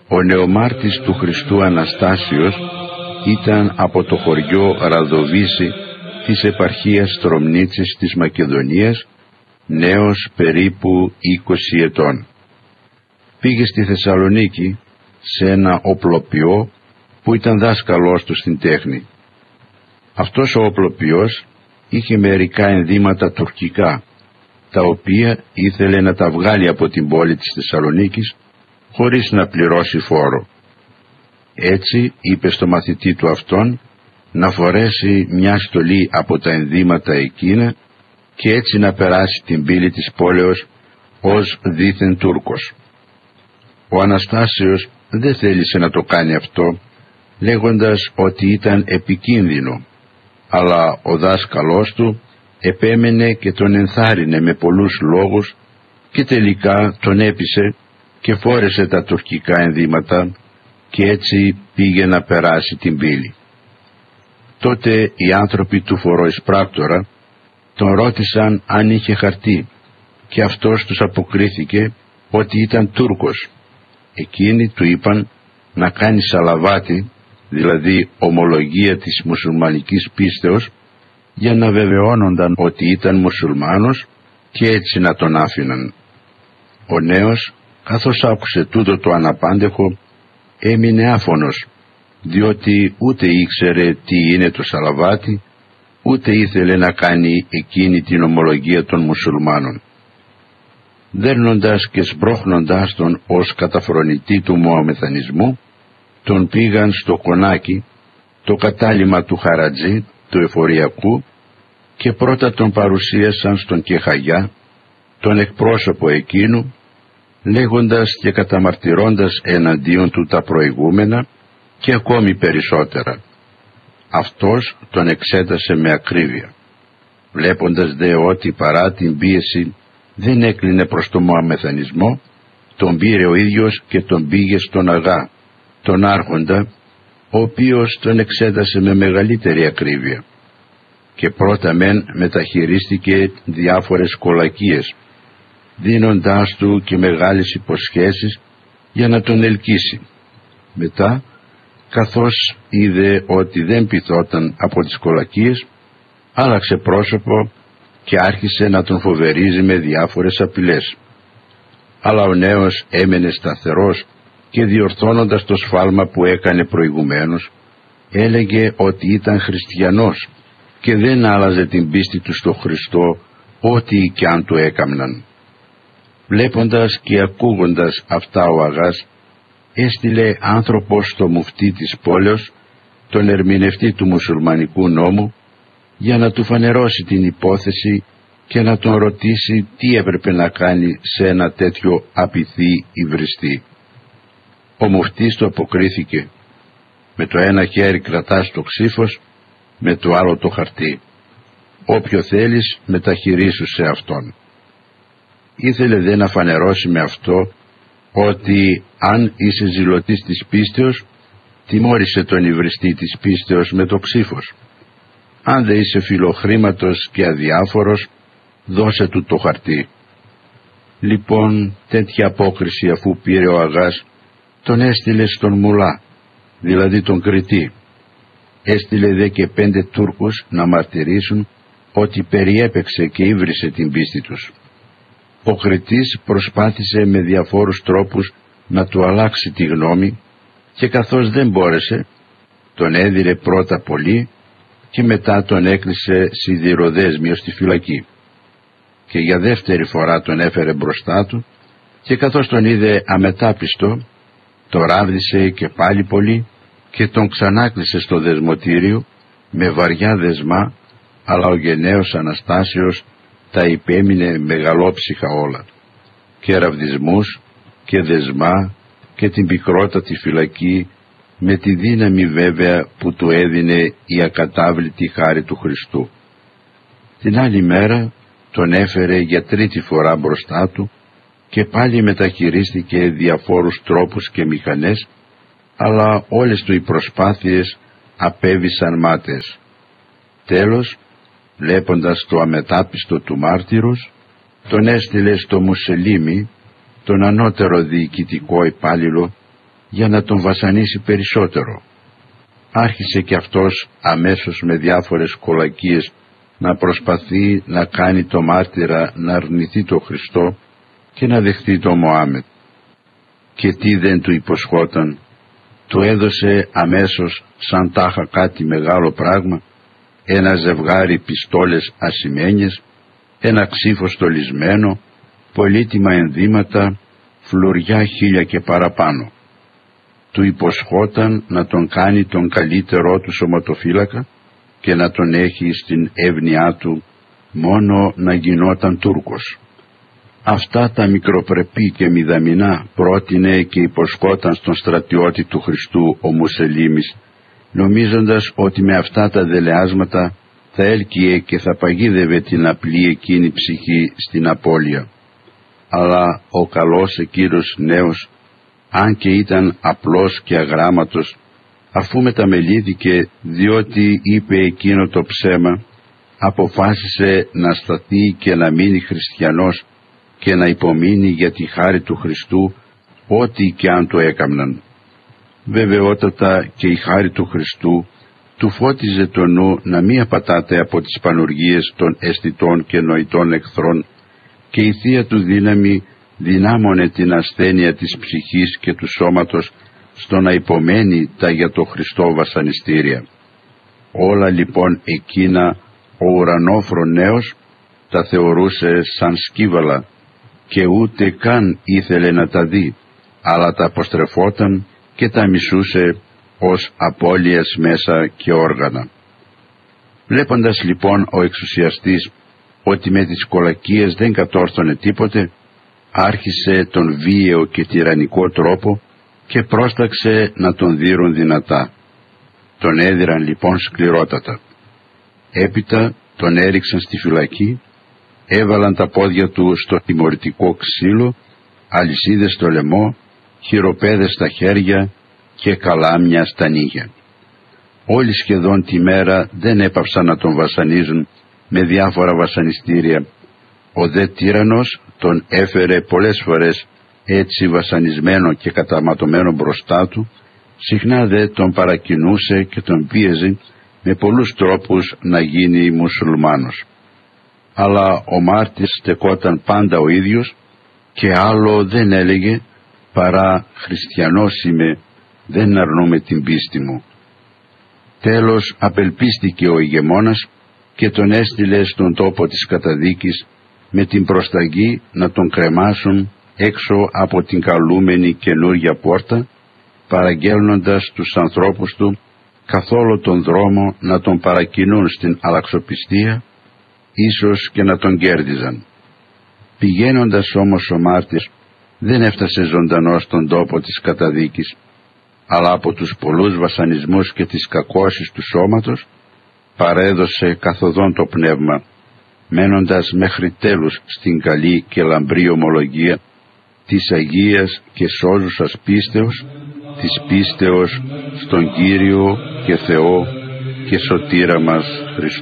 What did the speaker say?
Ο νεομάρτης του Χριστού Αναστάσιος ήταν από το χωριό Ραδοβίση της επαρχίας Στρομνίτσης της Μακεδονίας, νέος περίπου 20 ετών. Πήγε στη Θεσσαλονίκη σε ένα οπλοποιό που ήταν δάσκαλός του στην τέχνη. Αυτός ο οπλοποιός είχε μερικά ενδύματα τουρκικά, τα οποία ήθελε να τα βγάλει από την πόλη της Θεσσαλονίκης χωρίς να πληρώσει φόρο. Έτσι είπε στο μαθητή του αυτόν να φορέσει μια στολή από τα ενδύματα εκείνα και έτσι να περάσει την πύλη της πόλεως ως δήθεν Τούρκος. Ο Αναστάσιος δεν θέλησε να το κάνει αυτό, λέγοντας ότι ήταν επικίνδυνο, αλλά ο δάσκαλός του επέμενε και τον ενθάρρυνε με πολλούς λόγους και τελικά τον έπεισε και φόρεσε τα τουρκικά ενδύματα και έτσι πήγε να περάσει την πύλη. Τότε οι άνθρωποι του φοροεισπράκτορα τον ρώτησαν αν είχε χαρτί και αυτός τους αποκρίθηκε ότι ήταν Τούρκος. Εκείνοι του είπαν να κάνει σαλαβάτη, δηλαδή ομολογία της μουσουλμανικής πίστεως, για να βεβαιώνονταν ότι ήταν μουσουλμάνος και έτσι να τον άφηναν. Ο νέος, καθώς άκουσε τούτο το αναπάντεχο, έμεινε άφωνος, διότι ούτε ήξερε τι είναι το σαλαβάτι, ούτε ήθελε να κάνει εκείνη την ομολογία των μουσουλμάνων. Δέρνοντας και σπρώχνοντας τον ως καταφρονητή του μωαμεθανισμού, τον πήγαν στο κονάκι, το κατάλημα του Χαρατζή, του εφοριακού, και πρώτα τον παρουσίασαν στον Κεχαγιά, τον εκπρόσωπο εκείνου, λέγοντας και καταμαρτυρώντας εναντίον του τα προηγούμενα και ακόμη περισσότερα. Αυτός τον εξέτασε με ακρίβεια. Βλέποντας δε ότι παρά την πίεση δεν έκλεινε προς το μωαμεθανισμό, τον πήρε ο ίδιος και τον πήγε στον Αγά, τον άρχοντα, ο οποίος τον εξέτασε με μεγαλύτερη ακρίβεια. Και πρώτα μεν μεταχειρίστηκε διάφορες κολακίες, δίνοντάς του και μεγάλες υποσχέσεις για να τον ελκύσει. Μετά, καθώς είδε ότι δεν πειθόταν από τις κολακίες, άλλαξε πρόσωπο και άρχισε να τον φοβερίζει με διάφορες απειλές. Αλλά ο νέος έμενε σταθερός και διορθώνοντας το σφάλμα που έκανε προηγουμένως, έλεγε ότι ήταν χριστιανός και δεν άλλαζε την πίστη του στο Χριστό ό,τι κι αν του έκαμναν. Βλέποντας και ακούγοντας αυτά ο Αγάς, έστειλε άνθρωπο στο μουφτί της πόλεως, τον ερμηνευτή του μουσουλμανικού νόμου, για να του φανερώσει την υπόθεση και να τον ρωτήσει τι έπρεπε να κάνει σε ένα τέτοιο απειθή υβριστή. Ο μουφτής του αποκρίθηκε: «Με το ένα χέρι κρατάς το ξύφος, με το άλλο το χαρτί. Όποιο θέλεις μεταχειρίσου σε αυτόν». Ήθελε δε να φανερώσει με αυτό ότι αν είσαι ζηλωτής της πίστεως, τιμώρησε τον υβριστή της πίστεως με το ξύφος. Αν δεν είσαι φιλοχρήματος και αδιάφορος, δώσε του το χαρτί. Λοιπόν, τέτοια απόκριση αφού πήρε ο Αγάς, τον έστειλε στον Μουλά, δηλαδή τον Κριτή. Έστειλε δε και 5 Τούρκους να μαρτυρήσουν ότι περιέπαιξε και ύβρισε την πίστη τους. Ο Κριτής προσπάθησε με διαφόρους τρόπους να του αλλάξει τη γνώμη και καθώς δεν μπόρεσε, τον έδιρε πρώτα πολύ και μετά τον έκλεισε σιδηροδέσμιο στη φυλακή. Και για δεύτερη φορά τον έφερε μπροστά του και καθώς τον είδε αμετάπιστο, το ράβδισε και πάλι πολύ και τον ξανάκλεισε στο δεσμοτήριο με βαριά δεσμά, αλλά ο γενναίος Αναστάσιος τα υπέμεινε μεγαλόψυχα όλα, και ραβδισμούς και δεσμά και την πικρότατη φυλακή, με τη δύναμη βέβαια που του έδινε η ακατάβλητη χάρη του Χριστού. Την άλλη μέρα τον έφερε για 3η φορά μπροστά του και πάλι μεταχειρίστηκε διαφόρους τρόπους και μηχανές, αλλά όλες του οι προσπάθειες απέβησαν μάταιες. Τέλος, βλέποντας το αμετάπιστο του μάρτυρος, τον έστειλε στο Μουσελίμι, τον ανώτερο διοικητικό υπάλληλο, για να τον βασανίσει περισσότερο. Άρχισε και αυτός αμέσως με διάφορες κολακίες να προσπαθεί να κάνει το μάρτυρα να αρνηθεί το Χριστό και να δεχτεί το Μωάμετ. Και τι δεν του υποσχόταν, του έδωσε αμέσως σαν τάχα κάτι μεγάλο πράγμα, ένα ζευγάρι πιστόλες ασημένιες, ένα ξύφο στολισμένο, πολύτιμα ενδύματα, φλουριά 1000 και παραπάνω. Του υποσχόταν να τον κάνει τον καλύτερό του σωματοφύλακα και να τον έχει στην εύνοιά του μόνο να γινόταν Τούρκος. Αυτά τα μικροπρεπή και μηδαμινά πρότεινε και υποσχόταν στον στρατιώτη του Χριστού ο Μουσελίμης, νομίζοντας ότι με αυτά τα δελεάσματα θα έλκυε και θα παγίδευε την απλή εκείνη ψυχή στην απώλεια. Αλλά ο καλός εκείνος νέος, αν και ήταν απλός και αγράμματος, αφού μεταμελήθηκε διότι είπε εκείνο το ψέμα, αποφάσισε να σταθεί και να μείνει χριστιανός και να υπομείνει για τη χάρη του Χριστού ό,τι και αν το έκαμναν. Βεβαιότατα και η χάρη του Χριστού του φώτιζε το νου να μη απατάται από τις πανουργίες των αισθητών και νοητών εχθρών, και η Θεία του δύναμη δυνάμωνε την ασθένεια της ψυχής και του σώματος στο να υπομένει τα για το Χριστό βασανιστήρια. Όλα λοιπόν εκείνα ο ουρανόφρο νέος τα θεωρούσε σαν σκύβαλα και ούτε καν ήθελε να τα δει, αλλά τα αποστρεφόταν και τα μισούσε ως απώλειες μέσα και όργανα. Βλέποντας λοιπόν ο εξουσιαστής ότι με τις κολακίες δεν κατόρθωνε τίποτε, άρχισε τον βίαιο και τυραννικό τρόπο και πρόσταξε να τον δείρουν δυνατά. Τον έδιραν λοιπόν σκληρότατα. Έπειτα τον έριξαν στη φυλακή, έβαλαν τα πόδια του στο τιμωρητικό ξύλο, αλυσίδες στο λαιμό, χειροπέδες στα χέρια και καλάμια στα νύχια. Όλοι σχεδόν τη μέρα δεν έπαυσαν να τον βασανίζουν με διάφορα βασανιστήρια. Ο δε τύραννος τον έφερε πολλές φορές έτσι βασανισμένο και καταματωμένο μπροστά του, συχνά δε τον παρακινούσε και τον πίεζε με πολλούς τρόπους να γίνει μουσουλμάνος. Αλλά ο μάρτυρς στεκόταν πάντα ο ίδιος και άλλο δεν έλεγε παρά «Χριστιανός είμαι, δεν αρνούμε την πίστη μου». Τέλος απελπίστηκε ο ηγεμόνας και τον έστειλε στον τόπο της καταδίκης με την προσταγή να τον κρεμάσουν έξω από την καλούμενη καινούργια πόρτα, παραγγέλνοντας τους ανθρώπους του καθόλου τον δρόμο να τον παρακινούν στην αλλαξοπιστία, ίσως και να τον κέρδιζαν. Πηγαίνοντας όμως ο μάρτυρς δεν έφτασε ζωντανός στον τόπο της καταδίκης, αλλά από τους πολλούς βασανισμούς και τις κακώσεις του σώματος παρέδωσε καθοδόν το πνεύμα, μένοντας μέχρι τέλους στην καλή και λαμπρή ομολογία της Αγίας και σώζουσας πίστεως, της πίστεως στον Κύριο και Θεό και Σωτήρα μας Χριστό.